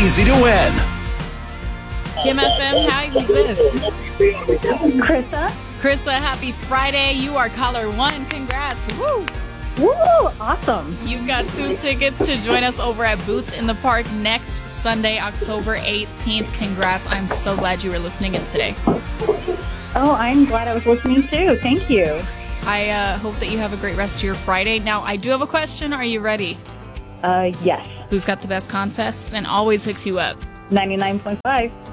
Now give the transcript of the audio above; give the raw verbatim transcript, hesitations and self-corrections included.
easy to win. Kim F M, hi, who's this? Krista. Krista, happy Friday. You are caller one. Congrats. Woo! Woo! Awesome. You've got two tickets to join us over at Boots in the Park next Sunday, October eighteenth. Congrats. I'm so glad you were listening in today. Oh, I'm glad I was listening too. Thank you. I uh, hope that you have a great rest of your Friday. Now, I do have a question. Are you ready? Uh, yes. Who's got the best contests and always hooks you up? ninety-nine point five.